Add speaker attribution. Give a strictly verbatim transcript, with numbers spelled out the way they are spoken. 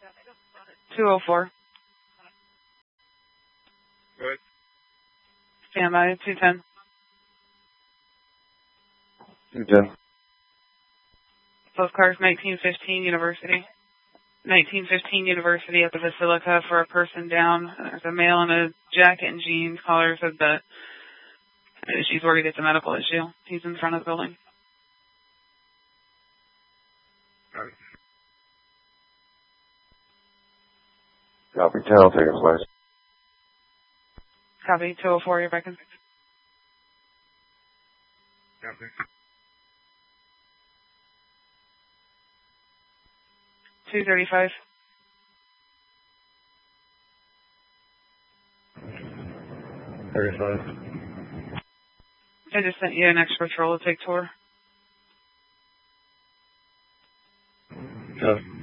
Speaker 1: two oh four.
Speaker 2: Good.
Speaker 1: Stand by, two ten.
Speaker 3: two ten.
Speaker 1: Both cars, nineteen fifteen University. nineteen fifteen University at the Basilica for a person down. There's a male in a jacket and jeans. Caller said that she's worried it's a medical issue. He's in front of the building.
Speaker 2: Right.
Speaker 3: Copy, ten, I'll take it, please.
Speaker 1: Copy, two oh four, you're back in.
Speaker 2: Copy.
Speaker 1: two thirty-five.
Speaker 3: thirty-five.
Speaker 1: I just sent you an extra patrol to take tour.
Speaker 3: Okay.